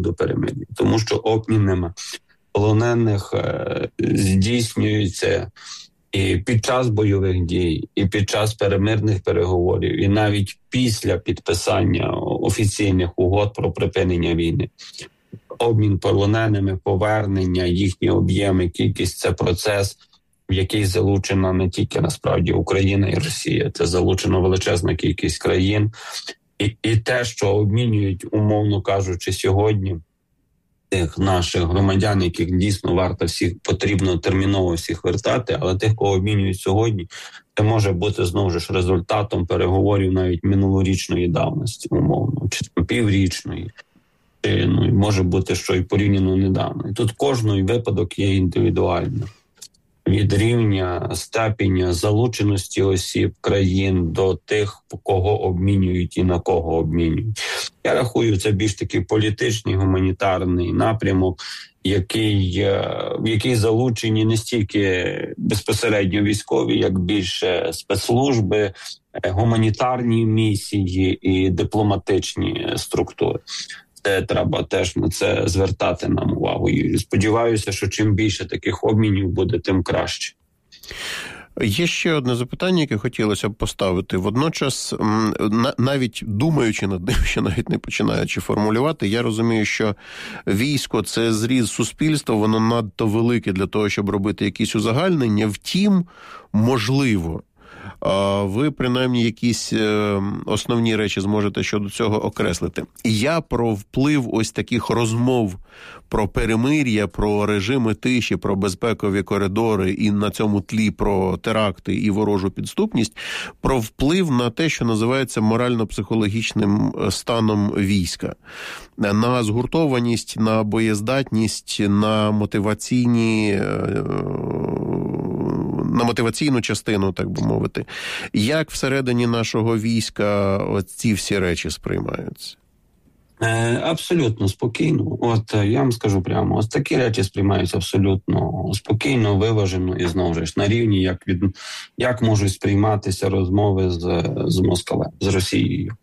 до перемир'я, тому що обмінами полонених здійснюється і під час бойових дій, і під час перемирних переговорів, і навіть після підписання офіційних угод про припинення війни. Обмін полоненими, повернення, їхні об'єми, кількість – це процес, в який залучена не тільки, насправді, Україна і Росія. Це залучена величезна кількість країн. І те, що обмінюють, умовно кажучи, сьогодні, тих наших громадян, яких дійсно варто всіх, потрібно терміново всіх вертати, але тих, кого обмінюють сьогодні, це може бути, знову ж, результатом переговорів навіть минулорічної давності, умовно, чи піврічної. Може бути, що і порівняно недавно. І тут кожний випадок є індивідуальним. Від рівня степеня залученості осіб, країн до тих, кого обмінюють і на кого обмінюють. Я рахую, це більш такий політичний, гуманітарний напрямок, в який залучені не стільки безпосередньо військові, як більше спецслужби, гуманітарні місії і дипломатичні структури. Треба теж на це звертати нам увагу. І сподіваюся, що чим більше таких обмінів буде, тим краще. Є ще одне запитання, яке хотілося б поставити. Водночас, навіть думаючи над ним, ще навіть не починаючи формулювати, я розумію, що військо – це зріз суспільства, воно надто велике для того, щоб робити якісь узагальнення. Втім, можливо, ви, принаймні, якісь основні речі зможете щодо цього окреслити. Я про вплив ось таких розмов про перемир'я, про режими тиші, про безпекові коридори і на цьому тлі про теракти і ворожу підступність, про вплив на те, що називається морально-психологічним станом війська. На згуртованість, на боєздатність, на мотиваційну частину, так би мовити. Як всередині нашого війська ці всі речі сприймаються? Абсолютно спокійно. От я вам скажу прямо, ось такі речі сприймаються абсолютно спокійно, виважено і знову ж на рівні, як можуть сприйматися розмови з Москвою, з Росією.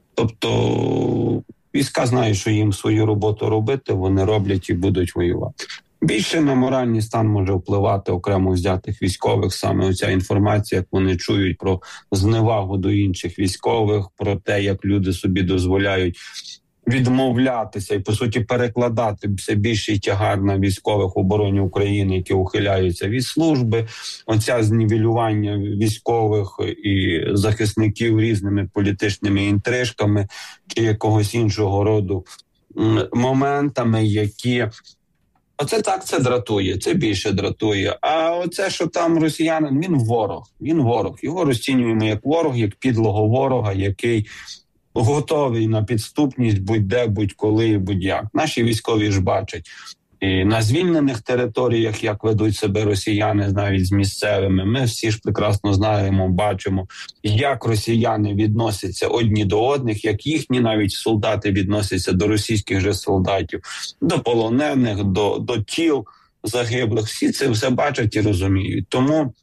Тобто війська знають, що їм свою роботу робити, вони роблять і будуть воювати. Більше на моральний стан може впливати окремо взятих військових, саме оця інформація, як вони чують про зневагу до інших військових, про те, як люди собі дозволяють відмовлятися і, по суті, перекладати все більший тягар на військових в обороні України, які ухиляються від служби. Оця знівелювання військових і захисників різними політичними інтрижками чи якогось іншого роду моментами, які... Оце так, це дратує, це більше дратує. А оце, що там росіянин, він ворог. Його розцінюємо як ворог, як підлого ворога, який готовий на підступність будь-де, будь-коли і будь-як. Наші військові ж бачать і на звільнених територіях, як ведуть себе росіяни навіть з місцевими. Ми всі ж прекрасно знаємо, бачимо, як росіяни відносяться одні до одних, як їхні навіть солдати відносяться до російських же солдатів, до полонених, до тіл загиблих. Всі це все бачать і розуміють. Тому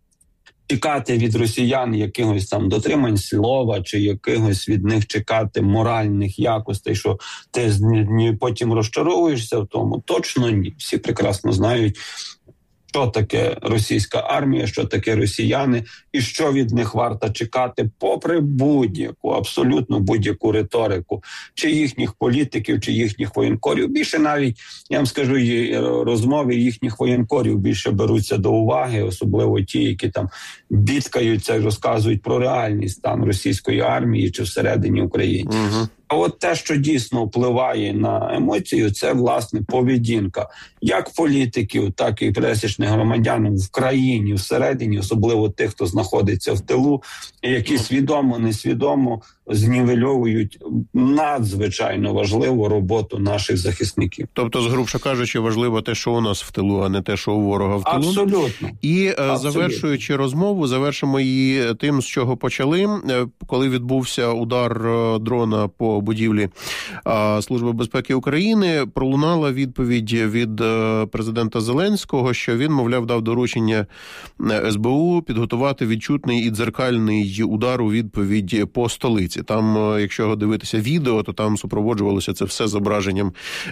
чекати від росіян якихось там дотримань слова, чи якихось від них чекати моральних якостей, що ти потім розчаровуєшся в тому, точно ні. Всі прекрасно знають, що таке російська армія, що таке росіяни, і що від них варто чекати, попри будь-яку, абсолютно будь-яку риторику, чи їхніх політиків, чи їхніх воєнкорів. Більше навіть, я вам скажу, розмови їхніх воєнкорів більше беруться до уваги, особливо ті, які там бідкаються і розказують про реальний стан російської армії чи всередині України. Угу. А от те, що дійсно впливає на емоцію, це, власне, поведінка як політиків, так і пересічних громадян в країні, всередині, особливо тих, хто знаходиться в тилу, які свідомо, несвідомо знівельовують надзвичайно важливу роботу наших захисників. Тобто, згрубше кажучи, важливо те, що у нас в тилу, а не те, що у ворога в тилу. Абсолютно. І завершуючи розмову, завершимо її тим, з чого почали. Коли відбувся удар дрона по будівлі Служби безпеки України, пролунала відповідь від президента Зеленського, що він, мовляв, дав доручення СБУ підготувати відчутний і дзеркальний удар у відповідь по столиці. Там, якщо дивитися відео, то там супроводжувалося це все зображенням